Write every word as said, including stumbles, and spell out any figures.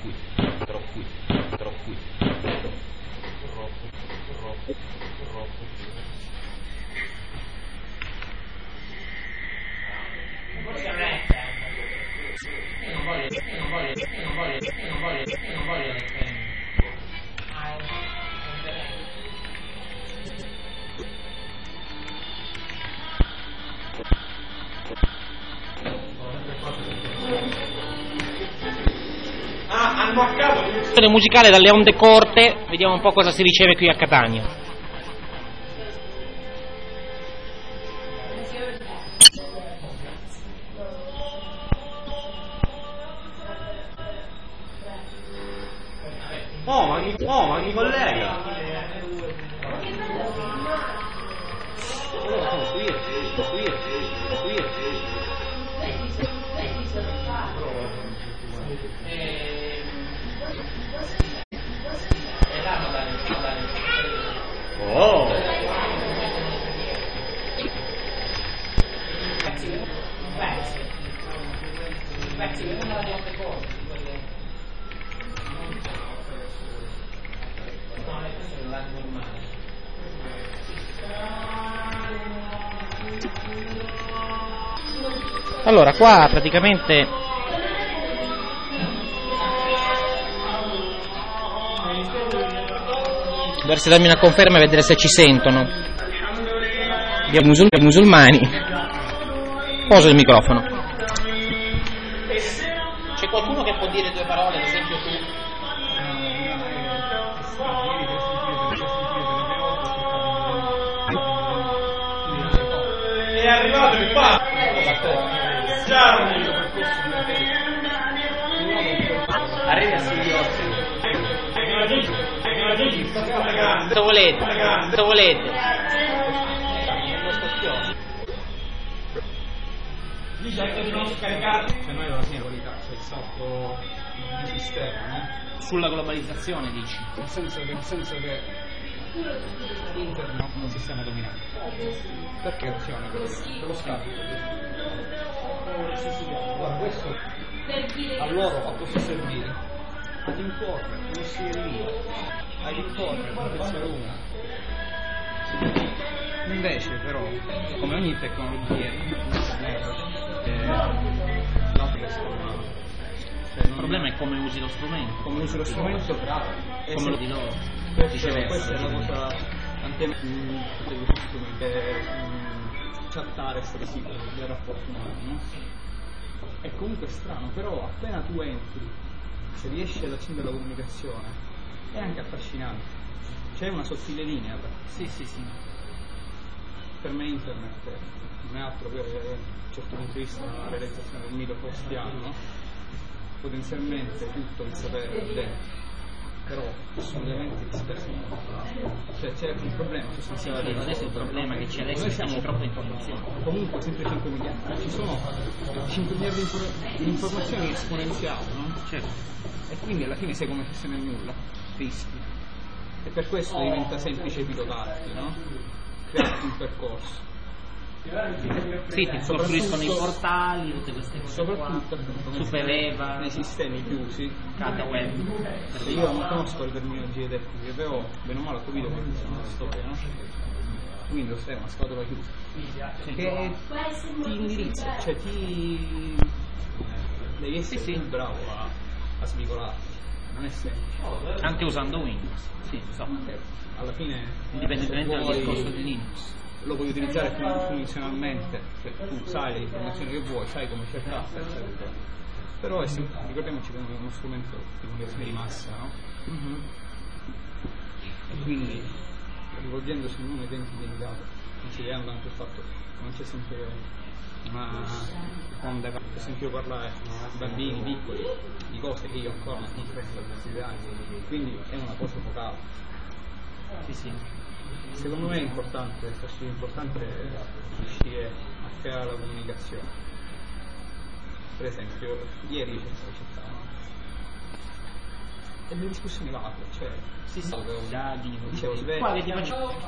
troppi, troppi, troppi, troppi, troppi, troppi. Io non voglio, io non voglio, io non voglio, io non voglio, io non voglio le premi. Ah, hanno a caso musicale dalle onde corte, vediamo un po' cosa si riceve qui a Catania. Oh, ma mi, oh, ma mi collega! Oh, qui, qui, qui. Oh! Allora, qua praticamente dovreste darmi una conferma e vedere se ci sentono. Gli musul- musulmani. Poso il microfono. C'è qualcuno che può dire due parole, ad esempio tu? È arrivato il fatto! Arriva cosa volete? Cosa volete? Dice di non scaricare. Se noi alla fine qualità c'è il salto di sistema, no? Sulla globalizzazione dici? Nel senso che, nel senso che internet è un sistema dominante. Perché azione questo? Per lo Stato. Guarda, questo a loro posso servire ad imporre uno stile di vita, ad imporre una protezione una. Invece però, come ogni tecnologia, eh, l'altro è sformato. Cioè, il problema è come usi lo strumento. Come usi lo strumento, come lo di loro. Questo, questa è la cosa anche mh, che chattare essere sicuro del rapporto umano, no? È comunque strano, però appena tu entri, se riesci ad accendere la comunicazione, è anche affascinante. C'è una sottile linea. Sì, sì, sì. Per me internet non è altro che, da un certo punto di vista, una realizzazione del mito faustiano, no? Potenzialmente tutto il sapere è dentro, però sono elementi dispersi. Cioè c'è un problema sostanziale. Adesso il problema che c'è adesso è che c'è troppa informazione. Comunque sempre cinque miliardi, ci sono cinque miliardi di informazioni esponenziali, no? Certo. E quindi alla fine sei come se se nel nulla, rischi. E per questo diventa semplice pilotarti, no? Crearti un percorso. Sì, ti costruiscono i portali, tutte queste cose. Soprattutto qua. Supereva, nei sistemi chiusi. Cata web. Io non conosco le terminologie tecniche, però bene o male ho capito come funziona la storia, no? Windows è una scatola chiusa che ti indirizza, cioè ti devi essere sì, sì. bravo a, a svicolarti, non è semplice. Anche usando Windows, sì, so. Alla fine indipendentemente dal discorso di Linux. Lo puoi utilizzare funzionalmente, cioè tu sai le informazioni che vuoi, sai come cercarle, eccetera. Però è sempre, ricordiamoci che è uno strumento di comunicazione di massa, no? Mm-hmm. E quindi rivolgendosi in uno dei tempi limitato, considerando anche il fatto che non c'è sempre una onda, ho sentito parlare di bambini piccoli, di cose che io ancora non comprendo da questi anni, quindi è una cosa focale. Sì, sì. Secondo me è importante, è importante riuscire a creare la comunicazione. Per esempio, ieri c'è stata città, no? E le discussioni varie, cioè, sì, sì, dicevo, qua che ti faccio